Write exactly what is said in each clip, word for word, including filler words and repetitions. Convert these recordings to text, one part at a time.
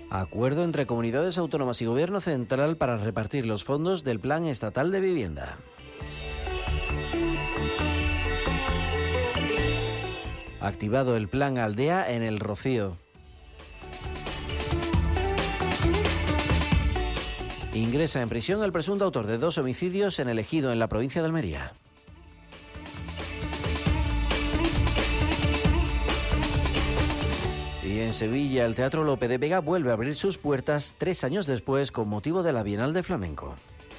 Acuerdo entre comunidades autónomas y Gobierno central para repartir los fondos del Plan Estatal de Vivienda. Activado el Plan Aldea en El Rocío. Ingresa en prisión el presunto autor de dos homicidios en el Ejido, en la provincia de Almería. Y en Sevilla, el Teatro Lope de Vega vuelve a abrir sus puertas tres años después con motivo de la Bienal de Flamenco.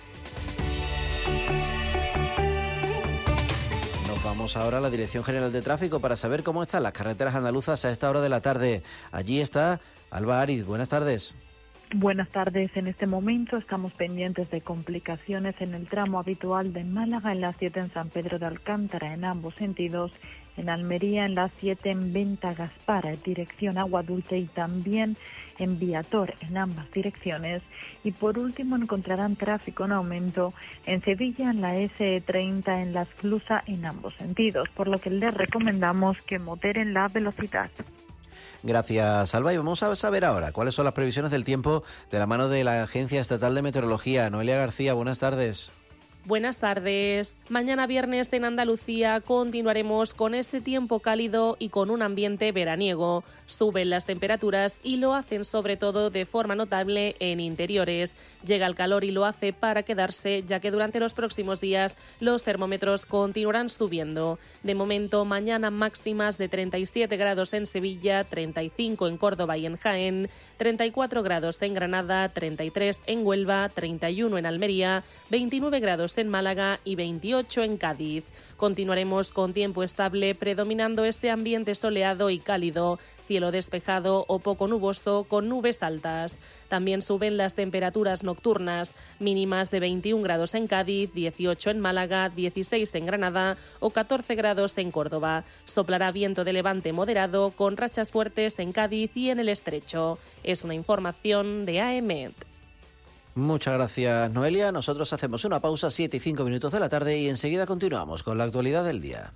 Nos vamos ahora a la Dirección General de Tráfico para saber cómo están las carreteras andaluzas a esta hora de la tarde. Allí está Alba Ariz. Buenas tardes. Buenas tardes. En este momento estamos pendientes de complicaciones en el tramo habitual de Málaga, en la siete en San Pedro de Alcántara, en ambos sentidos, en Almería, en la siete en Venta Gaspara, en dirección Agua Dulce, y también en Viator, en ambas direcciones. Y por último encontrarán tráfico en aumento en Sevilla, en la ese treinta, en la Esclusa, en ambos sentidos, por lo que les recomendamos que moderen la velocidad. Gracias, Alba. Y vamos a saber ahora cuáles son las previsiones del tiempo de la mano de la Agencia Estatal de Meteorología. Noelia García, buenas tardes. Buenas tardes. Mañana viernes en Andalucía continuaremos con este tiempo cálido y con un ambiente veraniego. Suben las temperaturas y lo hacen sobre todo de forma notable en interiores. Llega el calor y lo hace para quedarse, ya que durante los próximos días los termómetros continuarán subiendo. De momento, mañana máximas de treinta y siete grados en Sevilla, treinta y cinco en Córdoba y en Jaén, treinta y cuatro grados en Granada, treinta y tres en Huelva, treinta y uno en Almería, veintinueve grados en Málaga y veintiocho en Cádiz. Continuaremos con tiempo estable, predominando este ambiente soleado y cálido, cielo despejado o poco nuboso con nubes altas. También suben las temperaturas nocturnas, mínimas de veintiún grados en Cádiz, dieciocho en Málaga, dieciséis en Granada o catorce grados en Córdoba. Soplará viento de levante moderado con rachas fuertes en Cádiz y en el Estrecho. Es una información de A E M E T. Muchas gracias, Noelia. Nosotros hacemos una pausa, siete y cinco minutos de la tarde, y enseguida continuamos con la actualidad del día.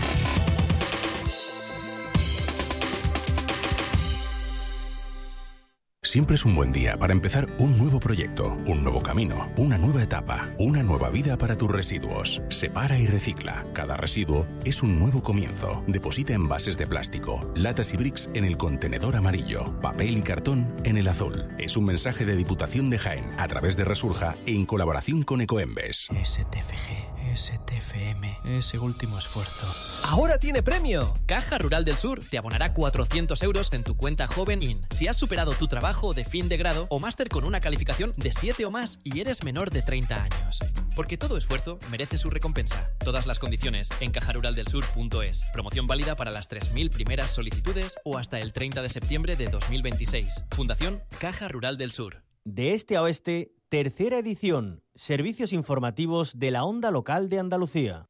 Siempre es un buen día para empezar un nuevo proyecto, un nuevo camino, una nueva etapa, una nueva vida para tus residuos. Separa y recicla. Cada residuo es un nuevo comienzo. Deposita envases de plástico, latas y bricks en el contenedor amarillo, papel y cartón en el azul. Es un mensaje de Diputación de Jaén a través de Resurja en colaboración con Ecoembes. S T F G, S T F M, ese último esfuerzo. ¡Ahora tiene premio! Caja Rural del Sur te abonará cuatrocientos euros en tu cuenta Joven In si has superado tu trabajo de fin de grado o máster con una calificación de siete o más y eres menor de treinta años. Porque todo esfuerzo merece su recompensa. Todas las condiciones en caja rural del sur punto es. Promoción válida para las tres mil primeras solicitudes o hasta el treinta de septiembre de dos mil veintiséis. Fundación Caja Rural del Sur. De este a oeste, tercera edición. Servicios informativos de la onda local de Andalucía.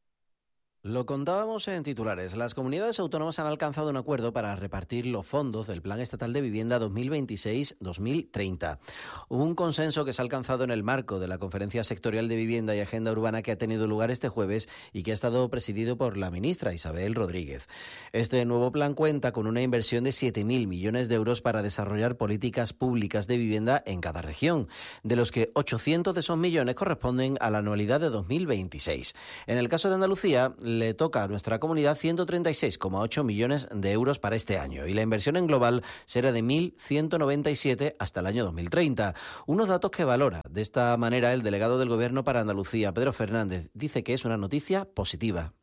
Lo contábamos en titulares. Las comunidades autónomas han alcanzado un acuerdo para repartir los fondos del Plan Estatal de Vivienda dos mil veintiséis dos mil treinta. Un consenso que se ha alcanzado en el marco de la Conferencia Sectorial de Vivienda y Agenda Urbana que ha tenido lugar este jueves y que ha estado presidido por la ministra Isabel Rodríguez. Este nuevo plan cuenta con una inversión de siete mil millones de euros para desarrollar políticas públicas de vivienda en cada región, de los que ochocientos de esos millones corresponden a la anualidad de dos mil veintiséis. En el caso de Andalucía, le toca a nuestra comunidad ciento treinta y seis coma ocho millones de euros para este año y la inversión en global será de mil ciento noventa y siete hasta el año dos mil treinta. Unos datos que valora de esta manera el delegado del Gobierno para Andalucía, Pedro Fernández, dice que es una noticia positiva.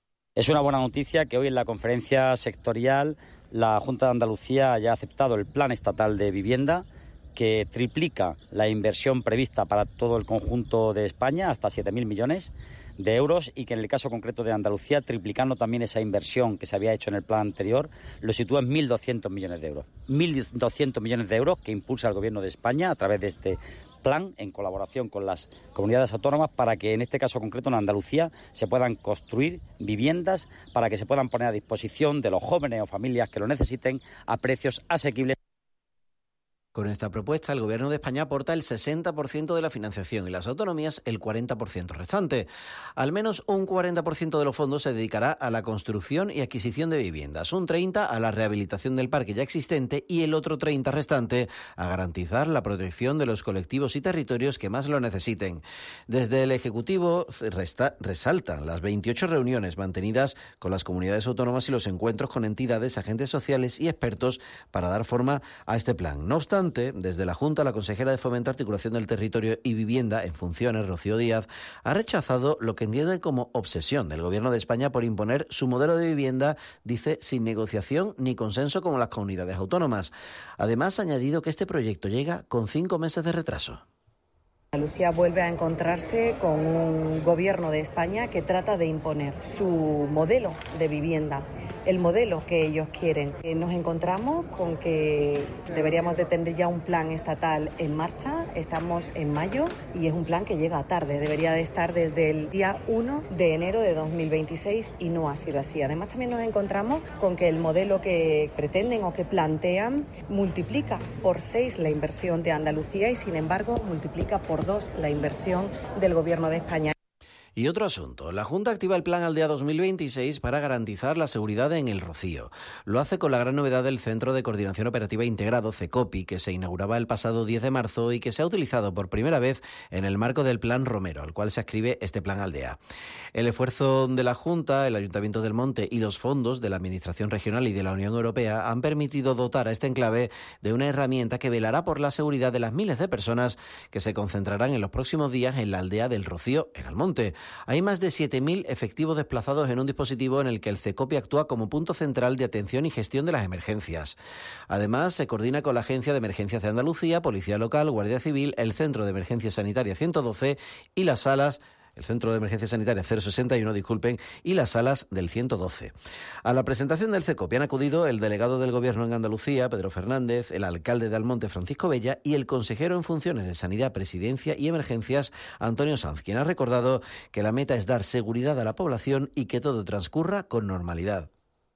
Es una buena noticia que hoy en la conferencia sectorial la Junta de Andalucía haya aceptado el Plan Estatal de Vivienda, que triplica la inversión prevista para todo el conjunto de España, hasta siete mil millones de euros, y que en el caso concreto de Andalucía, triplicando también esa inversión que se había hecho en el plan anterior, lo sitúa en mil doscientos millones de euros. mil doscientos millones de euros que impulsa el Gobierno de España a través de este plan, en colaboración con las comunidades autónomas, para que en este caso concreto en Andalucía se puedan construir viviendas para que se puedan poner a disposición de los jóvenes o familias que lo necesiten a precios asequibles. Con esta propuesta, el Gobierno de España aporta el sesenta por ciento de la financiación y las autonomías el cuarenta por ciento restante. Al menos un cuarenta por ciento de los fondos se dedicará a la construcción y adquisición de viviendas, un treinta por ciento a la rehabilitación del parque ya existente y el otro treinta por ciento restante a garantizar la protección de los colectivos y territorios que más lo necesiten. Desde el Ejecutivo resta, resaltan las veintiocho reuniones mantenidas con las comunidades autónomas y los encuentros con entidades, agentes sociales y expertos para dar forma a este plan. No obstante, desde la Junta, la consejera de Fomento, Articulación del Territorio y Vivienda en funciones, Rocío Díaz, ha rechazado lo que entiende como obsesión del Gobierno de España por imponer su modelo de vivienda, dice, sin negociación ni consenso como las comunidades autónomas. Además, ha añadido que este proyecto llega con cinco meses de retraso. Andalucía vuelve a encontrarse con un gobierno de España que trata de imponer su modelo de vivienda, el modelo que ellos quieren. Nos encontramos con que deberíamos de tener ya un plan estatal en marcha. Estamos en mayo y es un plan que llega tarde. Debería de estar desde el día uno de enero de dos mil veintiséis y no ha sido así. Además, también nos encontramos con que el modelo que pretenden o que plantean multiplica por seis la inversión de Andalucía y, sin embargo, multiplica por dos la inversión del Gobierno de España. Y otro asunto, la Junta activa el Plan Aldea dos mil veintiséis para garantizar la seguridad en el Rocío. Lo hace con la gran novedad del Centro de Coordinación Operativa Integrado, CECOPI, que se inauguraba el pasado diez de marzo y que se ha utilizado por primera vez en el marco del Plan Romero, al cual se adscribe este Plan Aldea. El esfuerzo de la Junta, el Ayuntamiento del Monte y los fondos de la Administración Regional y de la Unión Europea han permitido dotar a este enclave de una herramienta que velará por la seguridad de las miles de personas que se concentrarán en los próximos días en la aldea del Rocío, en Almonte. Hay más de siete mil efectivos desplazados en un dispositivo en el que el CECOPI actúa como punto central de atención y gestión de las emergencias. Además, se coordina con la Agencia de Emergencias de Andalucía, Policía Local, Guardia Civil, el Centro de Emergencia Sanitaria ciento doce y las salas el Centro de Emergencia Sanitaria cero sesenta y uno, disculpen, y las salas del ciento doce. A la presentación del CECOPI han acudido el delegado del Gobierno en Andalucía, Pedro Fernández, el alcalde de Almonte, Francisco Bella, y el consejero en funciones de Sanidad, Presidencia y Emergencias, Antonio Sanz, quien ha recordado que la meta es dar seguridad a la población y que todo transcurra con normalidad.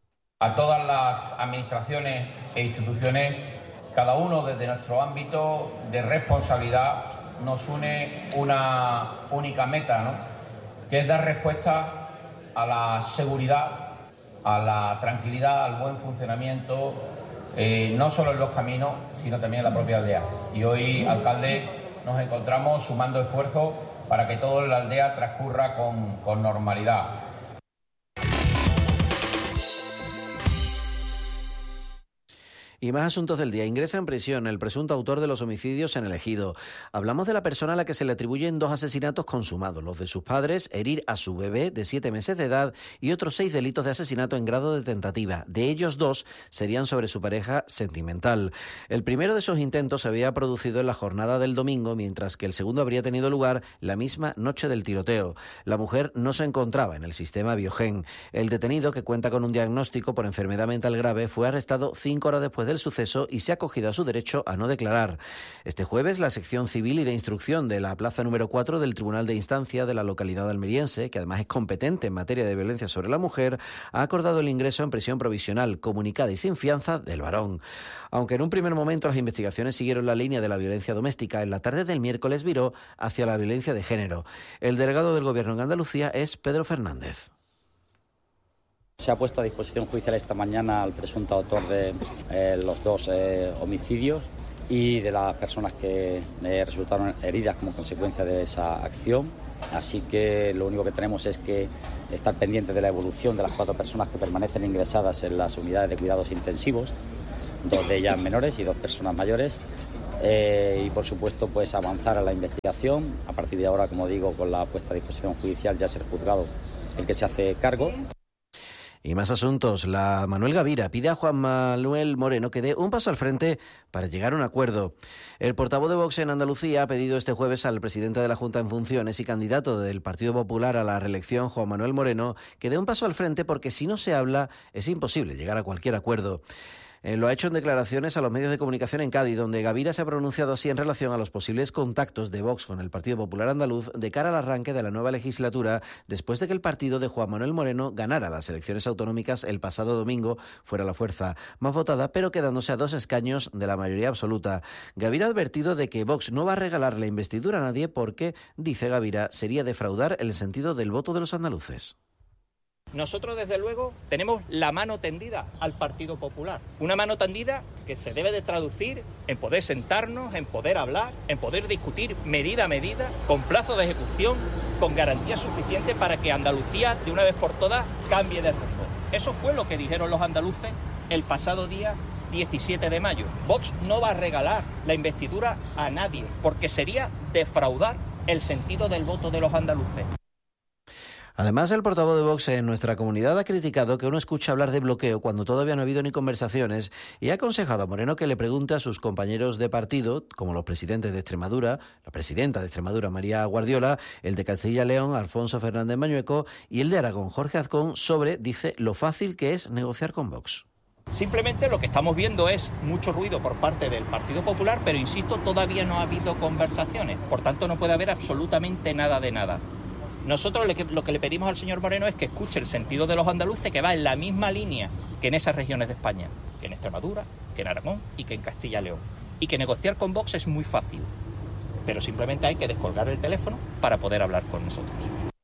A todas las administraciones e instituciones, cada uno desde nuestro ámbito de responsabilidad, nos une una única meta, ¿no?, que es dar respuesta a la seguridad, a la tranquilidad, al buen funcionamiento, eh, no solo en los caminos, sino también en la propia aldea. Y hoy, alcalde, nos encontramos sumando esfuerzos para que todo en la aldea transcurra con, con normalidad. Y más asuntos del día. Ingresa en prisión el presunto autor de los homicidios en el Ejido. Hablamos de la persona a la que se le atribuyen dos asesinatos consumados, los de sus padres, herir a su bebé de siete meses de edad y otros seis delitos de asesinato en grado de tentativa. De ellos, dos serían sobre su pareja sentimental. El primero de esos intentos se había producido en la jornada del domingo, mientras que el segundo habría tenido lugar la misma noche del tiroteo. La mujer no se encontraba en el sistema Biogen. El detenido, que cuenta con un diagnóstico por enfermedad mental grave, fue arrestado cinco horas después de del suceso y se ha acogido a su derecho a no declarar. Este jueves, la sección civil y de instrucción de la plaza número cuatro del Tribunal de Instancia de la localidad almeriense, que además es competente en materia de violencia sobre la mujer, ha acordado el ingreso en prisión provisional, comunicada y sin fianza del varón. Aunque en un primer momento las investigaciones siguieron la línea de la violencia doméstica, en la tarde del miércoles viró hacia la violencia de género. El delegado del Gobierno en Andalucía es Pedro Fernández. Se ha puesto a disposición judicial esta mañana al presunto autor de eh, los dos eh, homicidios y de las personas que eh, resultaron heridas como consecuencia de esa acción. Así que lo único que tenemos es que estar pendientes de la evolución de las cuatro personas que permanecen ingresadas en las unidades de cuidados intensivos, dos de ellas menores y dos personas mayores. Eh, y por supuesto pues avanzar a la investigación. A partir de ahora, como digo, con la puesta a disposición judicial ya es el juzgado el que se hace cargo. Y más asuntos. La Manuel Gavira pide a Juan Manuel Moreno que dé un paso al frente para llegar a un acuerdo. El portavoz de Vox en Andalucía ha pedido este jueves al presidente de la Junta en funciones y candidato del Partido Popular a la reelección, Juan Manuel Moreno, que dé un paso al frente porque si no se habla es imposible llegar a cualquier acuerdo. Eh, lo ha hecho en declaraciones a los medios de comunicación en Cádiz, donde Gavira se ha pronunciado así en relación a los posibles contactos de Vox con el Partido Popular Andaluz de cara al arranque de la nueva legislatura, después de que el partido de Juan Manuel Moreno ganara las elecciones autonómicas el pasado domingo, fuera la fuerza más votada, pero quedándose a dos escaños de la mayoría absoluta. Gavira ha advertido de que Vox no va a regalar la investidura a nadie porque, dice Gavira, sería defraudar el sentido del voto de los andaluces. Nosotros, desde luego, tenemos la mano tendida al Partido Popular. Una mano tendida que se debe de traducir en poder sentarnos, en poder hablar, en poder discutir medida a medida, con plazo de ejecución, con garantía suficiente para que Andalucía, de una vez por todas, cambie de rumbo. Eso fue lo que dijeron los andaluces el pasado día diecisiete de mayo. Vox no va a regalar la investidura a nadie, porque sería defraudar el sentido del voto de los andaluces. Además, el portavoz de Vox en nuestra comunidad ha criticado que uno escucha hablar de bloqueo cuando todavía no ha habido ni conversaciones y ha aconsejado a Moreno que le pregunte a sus compañeros de partido, como los presidentes de Extremadura, la presidenta de Extremadura, María Guardiola, el de Castilla y León, Alfonso Fernández Mañueco, y el de Aragón, Jorge Azcón, sobre, dice, lo fácil que es negociar con Vox. Simplemente lo que estamos viendo es mucho ruido por parte del Partido Popular, pero insisto, todavía no ha habido conversaciones. Por tanto, no puede haber absolutamente nada de nada. Nosotros lo que le pedimos al señor Moreno es que escuche el sentido de los andaluces, que va en la misma línea que en esas regiones de España, que en Extremadura, que en Aragón y que en Castilla y León. Y que negociar con Vox es muy fácil, pero simplemente hay que descolgar el teléfono para poder hablar con nosotros.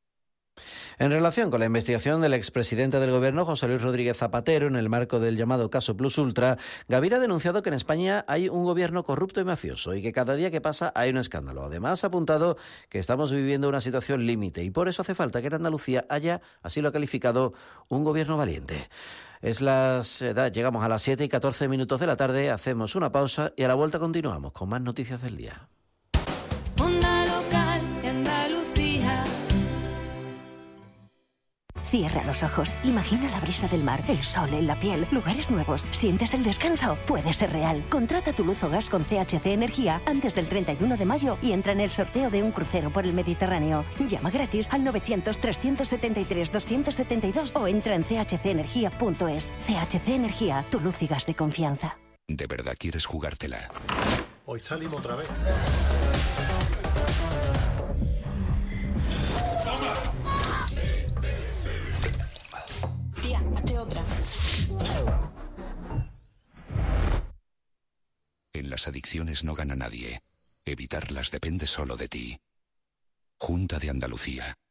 En relación con la investigación del expresidente del Gobierno, José Luis Rodríguez Zapatero, en el marco del llamado caso Plus Ultra, Gavira ha denunciado que en España hay un gobierno corrupto y mafioso y que cada día que pasa hay un escándalo. Además, ha apuntado que estamos viviendo una situación límite y por eso hace falta que en Andalucía haya, así lo ha calificado, un gobierno valiente. Es las, eh, llegamos a las siete y catorce minutos de la tarde, hacemos una pausa y a la vuelta continuamos con más noticias del día. Onda Local de Andalucía. Cierra los ojos, imagina la brisa del mar, el sol en la piel, lugares nuevos, ¿sientes el descanso? Puede ser real. Contrata tu luz o gas con C H C Energía antes del treinta y uno de mayo y entra en el sorteo de un crucero por el Mediterráneo. Llama gratis al novecientos, trescientos setenta y tres, doscientos setenta y dos o entra en c h c energía punto es. C H C Energía, tu luz y gas de confianza. ¿De verdad quieres jugártela? Hoy salimos otra vez. Tía, hazte otra. En las adicciones no gana nadie. Evitarlas depende solo de ti. Junta de Andalucía.